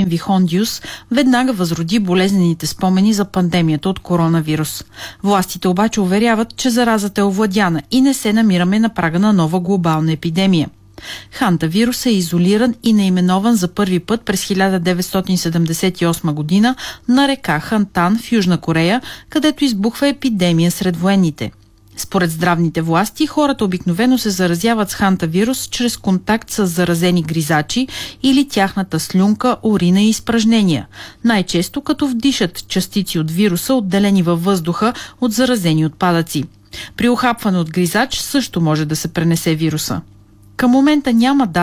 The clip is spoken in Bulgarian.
Вихондиус веднага възроди болезнените спомени за пандемията от коронавирус. Властите обаче уверяват, че заразата е овладяна и не се намираме на прага на нова глобална епидемия. Хантавирус е изолиран и наименован за първи път през 1978 година на река Хантан в Южна Корея, където избухва епидемия сред военните. Според здравните власти, хората обикновено се заразяват с хантавирус чрез контакт с заразени гризачи или тяхната слюнка, урина и изпражнения, най-често като вдишат частици от вируса, отделени във въздуха от заразени отпадъци. При ухапване от гризач също може да се пренесе вируса. Към момента няма